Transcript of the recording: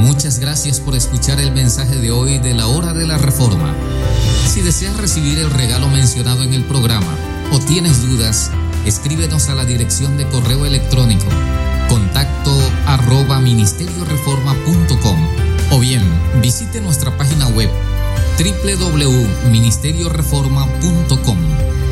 Muchas gracias por escuchar el mensaje de hoy de la Hora de la Reforma. Si deseas recibir el regalo mencionado en el programa o tienes dudas, escríbenos a la dirección de correo electrónico contacto@ministerioreforma.com o bien visite nuestra página web www.ministerioreforma.com.